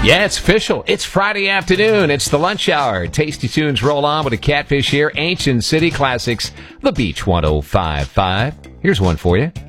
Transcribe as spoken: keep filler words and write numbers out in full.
Yeah, it's official. It's Friday afternoon. It's the lunch hour. Tasty tunes roll on with a catfish here. Ancient City Classics, The Beach one oh five point five. Here's one for you.